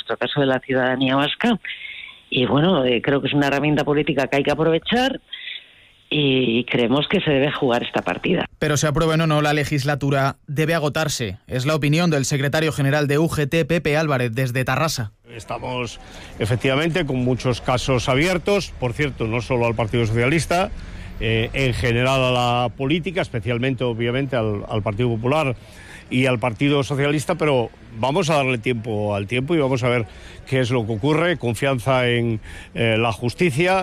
nuestro caso de la ciudadanía vasca. Y bueno, creo que es una herramienta política que hay que aprovechar y creemos que se debe jugar esta partida. Pero se aprueben o no, la legislatura debe agotarse. Es la opinión del secretario general de UGT, Pepe Álvarez, desde Tarrasa. Estamos efectivamente con muchos casos abiertos, por cierto, no solo al Partido Socialista, en general a la política, especialmente obviamente al Partido Popular y al Partido Socialista, pero vamos a darle tiempo al tiempo y vamos a ver qué es lo que ocurre, confianza en la justicia.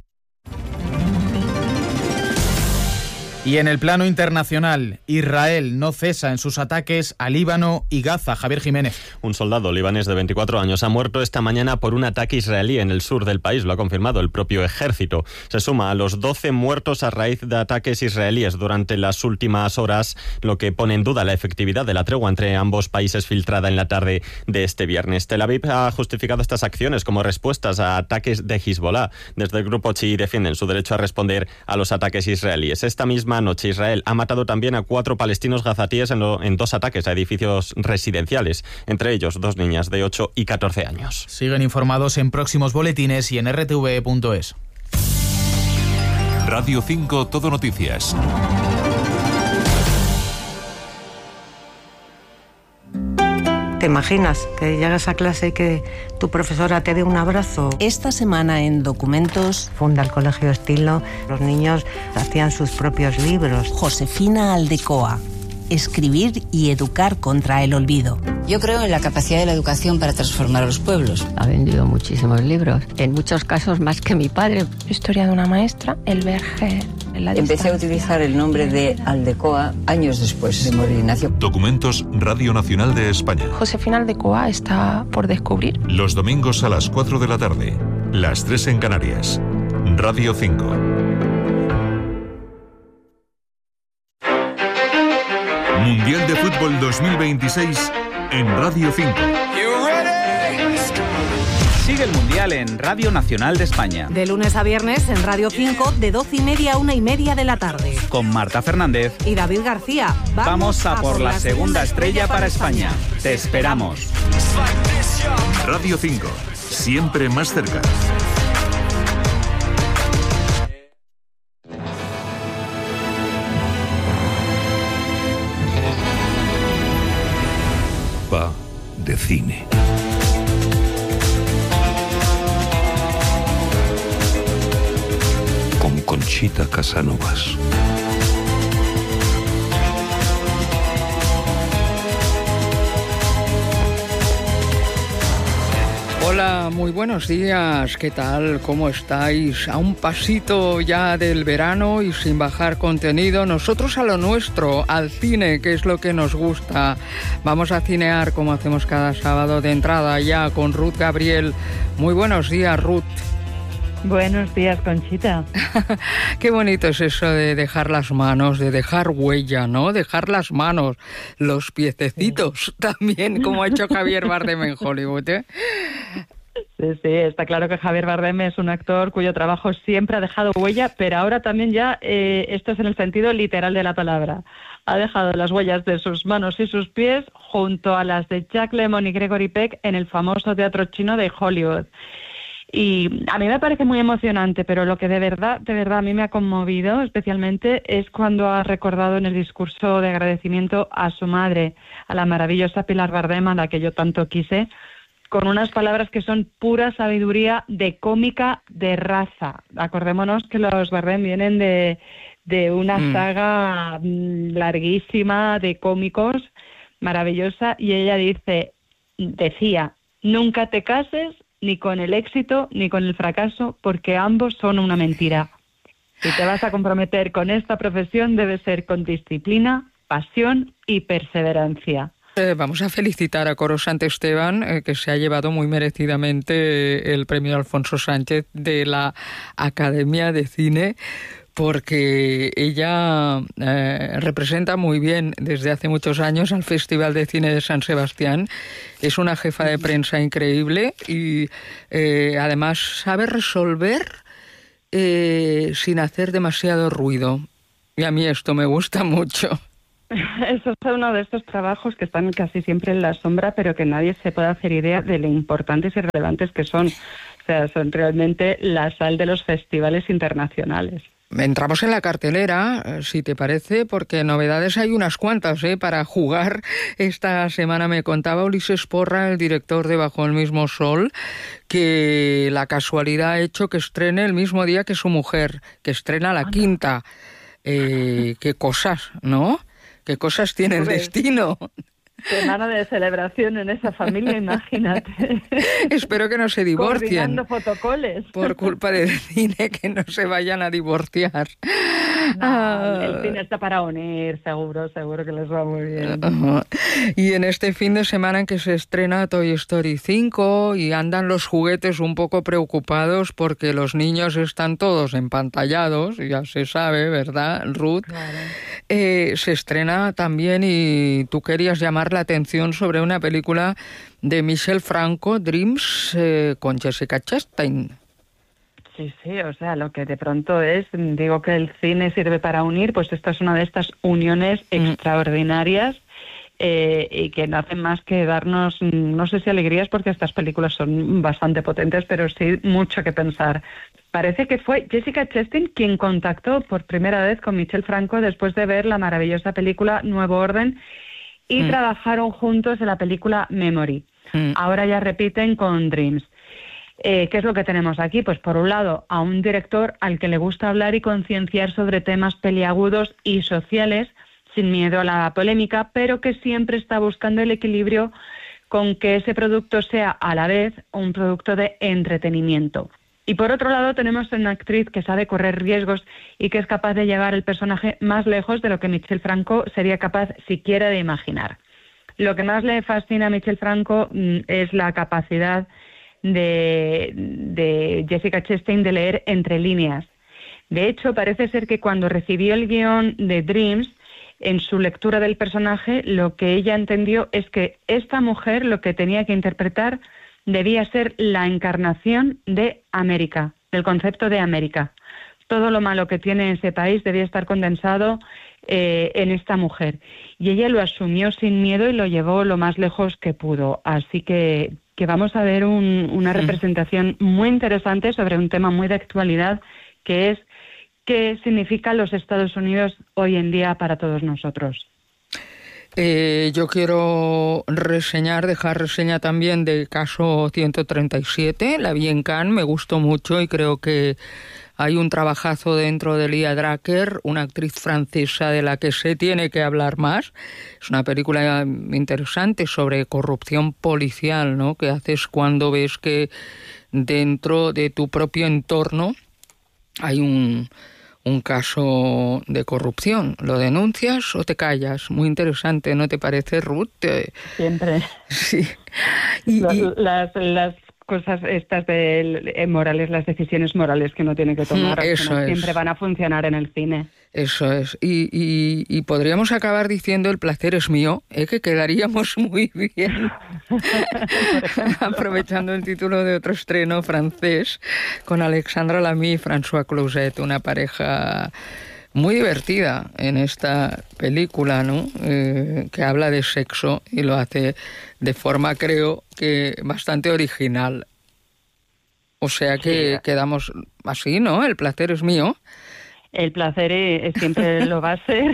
Y en el plano internacional, Israel no cesa en sus ataques a Líbano y Gaza. Javier Jiménez. Un soldado libanés de 24 años ha muerto esta mañana por un ataque israelí en el sur del país, lo ha confirmado el propio ejército. Se suma a los 12 muertos a raíz de ataques israelíes durante las últimas horas, lo que pone en duda la efectividad de la tregua entre ambos países filtrada en la tarde de este viernes. Tel Aviv ha justificado estas acciones como respuestas a ataques de Hezbollah. Desde el grupo chií defienden su derecho a responder a los ataques israelíes. Esta misma noche Israel ha matado también a 4 palestinos gazatíes en 2 ataques a edificios residenciales, entre ellos 2 niñas de 8 y 14 años. Siguen informados en próximos boletines y en rtve.es. Radio 5 Todo Noticias. ¿Te imaginas que llegas a clase y que tu profesora te dé un abrazo? Esta semana en Documentos Funda el Colegio Estilo. Los niños hacían sus propios libros. Josefina Aldecoa. Escribir y educar contra el olvido. Yo creo en la capacidad de la educación para transformar a los pueblos. Ha vendido muchísimos libros, en muchos casos más que mi padre. Historia de una maestra, el Verger. Empecé a utilizar el nombre de Aldecoa años después de morir Ignacio. Documentos Radio Nacional de España. Josefina Aldecoa está por descubrir. Los domingos a las 4 de la tarde, las 3 en Canarias. Radio 5. Mundial de Fútbol 2026 en Radio 5. Sigue el Mundial en Radio Nacional de España. De lunes a viernes en Radio 5, de 12:30 a 1:30 de la tarde. Con Marta Fernández y David García. Vamos a por la segunda estrella para España. Te esperamos. Radio 5, siempre más cerca. Va de cine. Con Conchita Casanovas. Hola, muy buenos días. ¿Qué tal? ¿Cómo estáis? A un pasito ya del verano y sin bajar contenido. Nosotros a lo nuestro, al cine, que es lo que nos gusta. Vamos a cinear como hacemos cada sábado de entrada ya con Ruth Gabriel. Muy buenos días, Ruth. Buenos días, Conchita. Qué bonito es eso de dejar las manos, de dejar huella, ¿no? Dejar las manos, los piececitos también, como ha hecho Javier Bardem en Hollywood, ¿eh? Sí, está claro que Javier Bardem es un actor cuyo trabajo siempre ha dejado huella, pero ahora también ya, esto es en el sentido literal de la palabra, ha dejado las huellas de sus manos y sus pies junto a las de Jack Lemmon y Gregory Peck en el famoso teatro chino de Hollywood. Y a mí me parece muy emocionante, pero lo que de verdad a mí me ha conmovido especialmente es cuando ha recordado en el discurso de agradecimiento a su madre, a la maravillosa Pilar Bardem, a la que yo tanto quise, con unas palabras que son pura sabiduría de cómica de raza. Acordémonos que los Bardem vienen de una saga larguísima de cómicos, maravillosa, y ella decía, nunca te cases ni con el éxito ni con el fracaso, porque ambos son una mentira. Si te vas a comprometer con esta profesión, debe ser con disciplina, pasión y perseverancia. Vamos a felicitar a Coro Santesteban, que se ha llevado muy merecidamente el premio Alfonso Sánchez de la Academia de Cine, porque ella representa muy bien desde hace muchos años al Festival de Cine de San Sebastián. Es una jefa de prensa increíble y además sabe resolver sin hacer demasiado ruido. Y a mí esto me gusta mucho. Eso es uno de estos trabajos que están casi siempre en la sombra, pero que nadie se puede hacer idea de lo importantes y relevantes que son. O sea, son realmente la sal de los festivales internacionales. Entramos en la cartelera, si te parece, porque novedades hay unas cuantas para jugar. Esta semana me contaba Ulises Porra, el director de Bajo el mismo sol, que la casualidad ha hecho que estrene el mismo día que su mujer, que estrena la quinta. Qué cosas, ¿no? ¿Qué cosas tiene el destino? Semana de celebración en esa familia, imagínate. Espero que no se divorcien. Coordinando fotocoles. Por culpa del cine, que no se vayan a divorciar. No, el cine está para unir, seguro que les va muy bien. Y en este fin de semana en que se estrena Toy Story 5 y andan los juguetes un poco preocupados porque los niños están todos empantallados, ya se sabe, ¿verdad, Ruth? Claro. Se estrena también, y tú querías llamar la atención sobre una película de Michel Franco, Dreams, con Jessica Chastain. Sí, o sea, lo que de pronto digo que el cine sirve para unir, pues esta es una de estas uniones extraordinarias y que no hacen más que darnos, no sé si alegrías, porque estas películas son bastante potentes, pero sí mucho que pensar. Parece que fue Jessica Chastain quien contactó por primera vez con Michel Franco después de ver la maravillosa película Nuevo Orden y trabajaron juntos en la película Memory. Ahora ya repiten con Dreams. ¿Qué es lo que tenemos aquí? Pues por un lado, a un director al que le gusta hablar y concienciar sobre temas peliagudos y sociales, sin miedo a la polémica, pero que siempre está buscando el equilibrio con que ese producto sea a la vez un producto de entretenimiento. Y por otro lado tenemos una actriz que sabe correr riesgos y que es capaz de llevar el personaje más lejos de lo que Michel Franco sería capaz siquiera de imaginar. Lo que más le fascina a Michel Franco es la capacidad de Jessica Chastain de leer entre líneas. De hecho, parece ser que cuando recibió el guión de Dreams, en su lectura del personaje, lo que ella entendió es que esta mujer lo que tenía que interpretar debía ser la encarnación de América, del concepto de América. Todo lo malo que tiene ese país debía estar condensado en esta mujer. Y ella lo asumió sin miedo y lo llevó lo más lejos que pudo. Así que vamos a ver una representación muy interesante sobre un tema muy de actualidad, que es qué significa los Estados Unidos hoy en día para todos nosotros. Yo quiero dejar reseña también de Caso 137, la vi en Cannes, me gustó mucho y creo que hay un trabajazo dentro de Lia Drucker, una actriz francesa de la que se tiene que hablar más. Es una película interesante sobre corrupción policial, ¿no? Que haces cuando ves que dentro de tu propio entorno hay un caso de corrupción. ¿Lo denuncias o te callas? Muy interesante, ¿no te parece, Ruth? Siempre. Sí. Las cosas estas de morales, las decisiones morales que uno tiene que tomar, siempre van a funcionar en el cine. Eso es. Y podríamos acabar diciendo El placer es mío, que quedaríamos muy bien. Aprovechando el título de otro estreno francés con Alexandra Lamy y François Cluzet, una pareja muy divertida en esta película, ¿no? Que habla de sexo y lo hace de forma, creo, que bastante original. O sea que quedamos así, ¿no? El placer es mío. El placer siempre lo va a ser.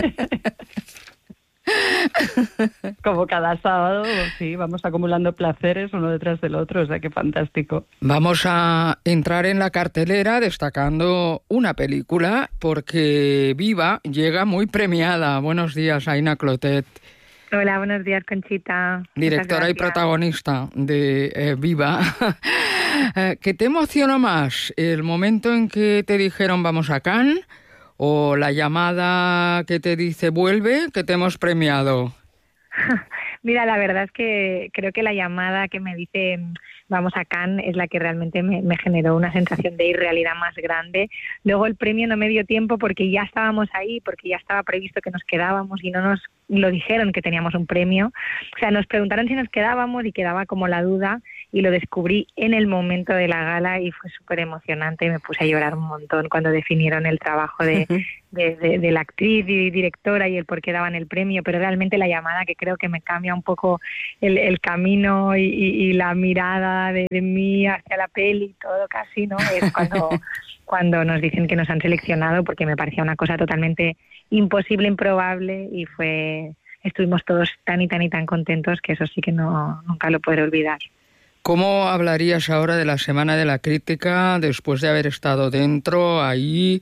Como cada sábado, sí, vamos acumulando placeres uno detrás del otro, o sea que fantástico. Vamos a entrar en la cartelera destacando una película, porque Viva llega muy premiada. Buenos días, Aina Clotet. Hola, buenos días, Conchita. Directora y protagonista de Viva. ¿Qué te emocionó más? ¿El momento en que te dijeron vamos a Cannes o la llamada que te dice vuelve, que te hemos premiado? Mira, la verdad es que creo que la llamada que me dice vamos a Cannes es la que realmente me generó una sensación de irrealidad más grande. Luego el premio no me dio tiempo porque ya estábamos ahí, porque ya estaba previsto que nos quedábamos y no nos lo dijeron que teníamos un premio. O sea, nos preguntaron si nos quedábamos y quedaba como la duda y lo descubrí en el momento de la gala y fue súper emocionante. Me puse a llorar un montón cuando definieron el trabajo de la actriz y directora y el por qué daban el premio, pero realmente la llamada que creo que me cambia un poco el camino y la mirada de mí hacia la peli y todo casi, ¿no? Es cuando nos dicen que nos han seleccionado, porque me parecía una cosa totalmente imposible, improbable, y estuvimos todos tan y tan contentos que eso sí que nunca lo podré olvidar. ¿Cómo hablarías ahora de la Semana de la Crítica después de haber estado dentro, ahí,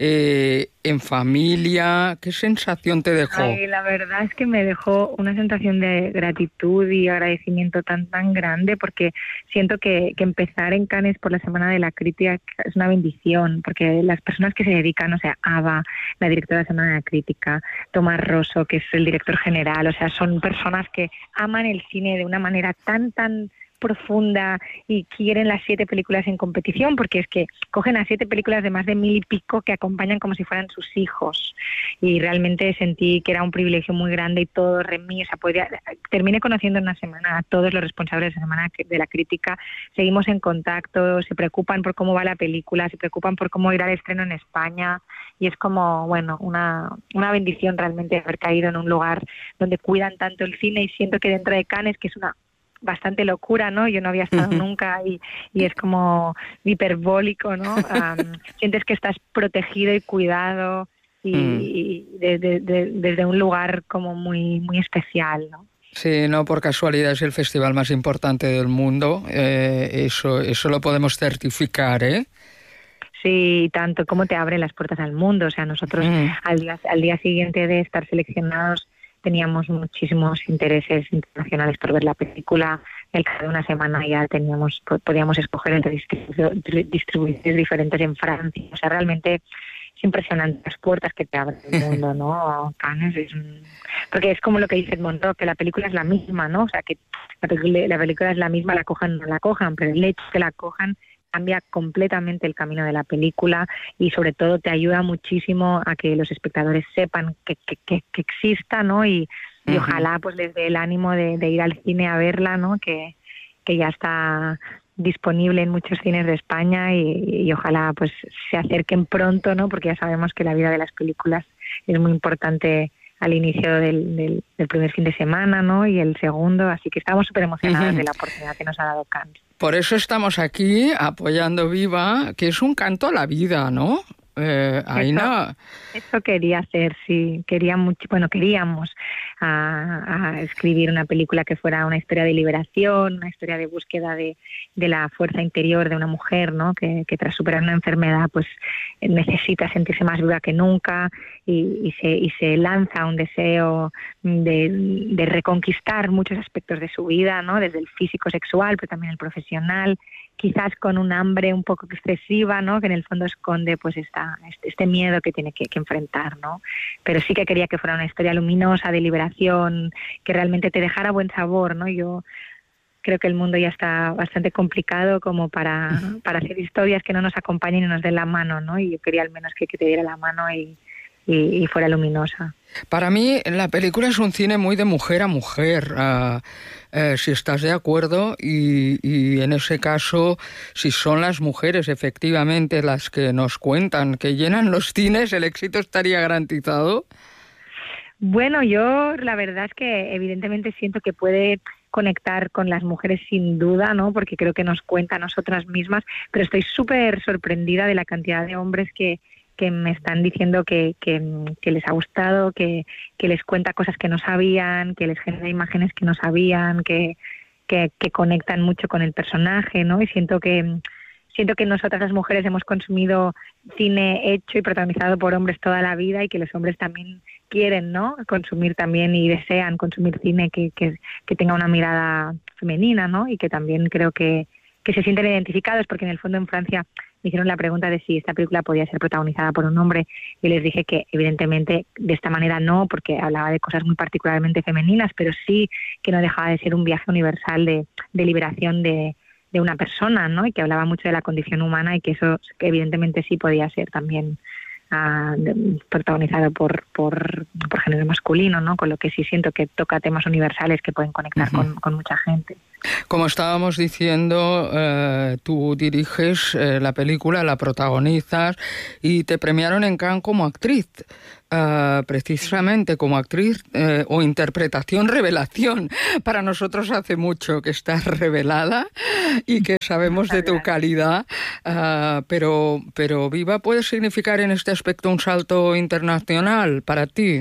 en familia? ¿Qué sensación te dejó? Ay, la verdad es que me dejó una sensación de gratitud y agradecimiento tan grande, porque siento que empezar en Cannes por la Semana de la Crítica es una bendición, porque las personas que se dedican, o sea, Ava, la directora de la Semana de la Crítica, Tomás Rosso, que es el director general, o sea, son personas que aman el cine de una manera tan profunda y quieren las 7 películas en competición, porque es que cogen a 7 películas de más de 1000 y pico que acompañan como si fueran sus hijos, y realmente sentí que era un privilegio muy grande y todo remí, o sea, terminé conociendo en una semana a todos los responsables de la Semana de la Crítica, seguimos en contacto, se preocupan por cómo va la película, se preocupan por cómo irá el estreno en España, y es como, bueno, una bendición realmente haber caído en un lugar donde cuidan tanto el cine, y siento que dentro de Cannes, que es una bastante locura, ¿no? Yo no había estado nunca y es como hiperbólico, ¿no? Sientes que estás protegido y cuidado y desde un lugar como muy especial, ¿no? Sí, no por casualidad es el festival más importante del mundo, eso lo podemos certificar, ¿eh? Sí, tanto como te abre las puertas al mundo, o sea, nosotros al día siguiente de estar seleccionados teníamos muchísimos intereses internacionales por ver la película. El cabo de una semana ya podíamos escoger entre distribuidores diferentes en Francia. O sea, realmente es impresionante las puertas que te abre el mundo, ¿no? Cannes porque es como lo que dice Edmond Rock, que la película es la misma, ¿no? O sea, que la película es la misma, la cojan o no la cojan, pero el hecho de que la cojan cambia completamente el camino de la película, y sobre todo te ayuda muchísimo a que los espectadores sepan que exista, ¿no? Y ojalá pues les dé el ánimo de ir al cine a verla, ¿no? Que ya está disponible en muchos cines de España, y ojalá pues se acerquen pronto, ¿no? Porque ya sabemos que la vida de las películas es muy importante al inicio del primer fin de semana, ¿no? Y el segundo, así que estamos súper emocionados de la oportunidad que nos ha dado Cannes. Por eso estamos aquí apoyando Viva, que es un canto a la vida, ¿no? Aina. Eso quería hacer, sí. Queríamos a escribir una película que fuera una historia de liberación, una historia de búsqueda de la fuerza interior de una mujer, ¿no? Que tras superar una enfermedad pues necesita sentirse más viva que nunca y se lanza un deseo de reconquistar muchos aspectos de su vida, ¿no? Desde el físico sexual, pero también el profesional, quizás con un hambre un poco excesiva, ¿no? Que en el fondo esconde pues este miedo que tiene que enfrentar, ¿no? Pero sí que quería que fuera una historia luminosa de liberación, que realmente te dejara buen sabor, ¿no? Yo creo que el mundo ya está bastante complicado como para hacer historias que no nos acompañen y nos den la mano, ¿no? Y yo quería al menos que te diera la mano y fuera luminosa. Para mí la película es un cine muy de mujer a mujer, si estás de acuerdo, y en ese caso, si son las mujeres efectivamente las que nos cuentan, que llenan los cines, ¿el éxito estaría garantizado? Bueno, yo la verdad es que evidentemente siento que puede conectar con las mujeres sin duda, ¿no? Porque creo que nos cuenta a nosotras mismas, pero estoy súper sorprendida de la cantidad de hombres que me están diciendo que les ha gustado, que les cuenta cosas que no sabían, que les genera imágenes que no sabían, que conectan mucho con el personaje, ¿no? Y siento que nosotras las mujeres hemos consumido cine hecho y protagonizado por hombres toda la vida, y que los hombres también quieren, ¿no? Consumir también y desean consumir cine que tenga una mirada femenina, ¿no? Y que también creo que se sienten identificados, porque en el fondo en Francia me hicieron la pregunta de si esta película podía ser protagonizada por un hombre, y les dije que evidentemente de esta manera no, porque hablaba de cosas muy particularmente femeninas, pero sí que no dejaba de ser un viaje universal de liberación de una persona, ¿no? Y que hablaba mucho de la condición humana, y que eso que evidentemente sí podía ser también protagonizado por género masculino, ¿no? Con lo que sí siento que toca temas universales que pueden conectar con mucha gente. Como estábamos diciendo, tú diriges la película, la protagonizas y te premiaron en Cannes como actriz, precisamente como actriz o interpretación revelación. Para nosotros hace mucho que estás revelada y que sabemos de tu calidad, pero Viva puede significar en este aspecto un salto internacional para ti.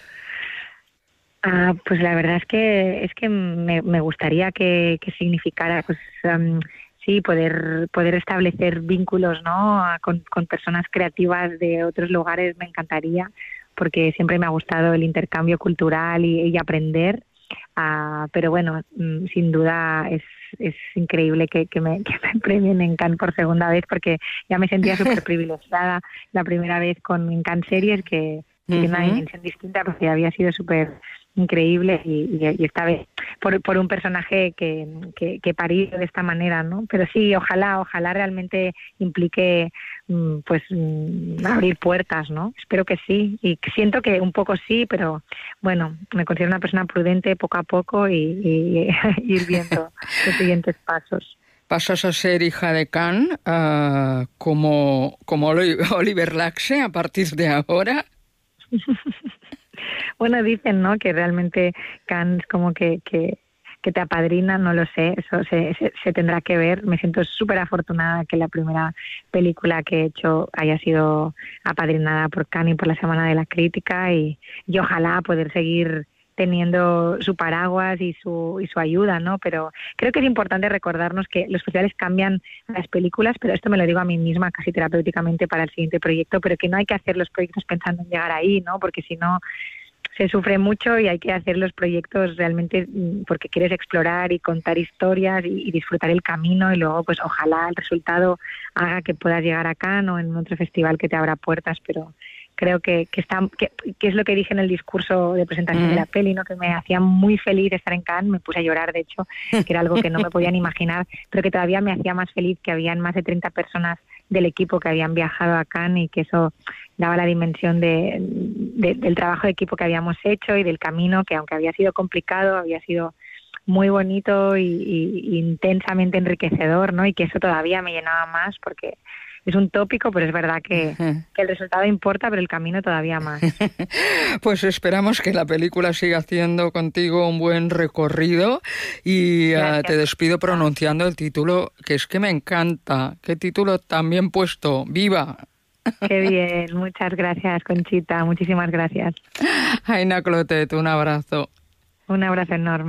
Pues la verdad es que me gustaría que significara, pues sí, poder establecer vínculos, ¿no? Con personas creativas de otros lugares me encantaría, porque siempre me ha gustado el intercambio cultural y aprender. Pero bueno, sin duda es increíble que me premien en Cannes por segunda vez, porque ya me sentía súper privilegiada la primera vez en Cannes Series, que tiene una dimensión distinta, porque había sido súper increíble y esta vez por un personaje que parido de esta manera, ¿no? Pero sí, ojalá realmente implique pues abrir puertas, ¿no? Espero que sí, y siento que un poco sí, pero bueno, me considero una persona prudente poco a poco y ir viendo los siguientes pasos. Pasas a ser hija de Cannes, como Oliver Laxe a partir de ahora. Bueno, dicen, ¿no?, que realmente Cannes como que te apadrina, no lo sé, eso se tendrá que ver. Me siento súper afortunada que la primera película que he hecho haya sido apadrinada por Cannes y por la Semana de la Crítica, y ojalá poder seguir teniendo su paraguas y su ayuda, ¿no? Pero creo que es importante recordarnos que los festivales cambian a las películas, pero esto me lo digo a mí misma casi terapéuticamente para el siguiente proyecto, pero que no hay que hacer los proyectos pensando en llegar ahí, ¿no? Porque si no se sufre mucho, y hay que hacer los proyectos realmente porque quieres explorar y contar historias y disfrutar el camino, y luego pues ojalá el resultado haga que puedas llegar a Cannes o en otro festival que te abra puertas. Pero creo que es lo que dije en el discurso de presentación de la peli, ¿no? Que me hacía muy feliz estar en Cannes, me puse a llorar de hecho, que era algo que no me podían imaginar, pero que todavía me hacía más feliz que habían más de 30 personas del equipo que habían viajado a Cannes, y que eso daba la dimensión del trabajo de equipo que habíamos hecho y del camino, que aunque había sido complicado, había sido muy bonito y intensamente enriquecedor, ¿no? Y que eso todavía me llenaba más, porque es un tópico, pero es verdad que el resultado importa, pero el camino todavía más. Pues esperamos que la película siga haciendo contigo un buen recorrido, y te despido pronunciando el título, que es que me encanta. Qué título tan bien puesto, ¡Viva! Qué bien, muchas gracias, Conchita, muchísimas gracias. Aina Clotet, un abrazo. Un abrazo enorme.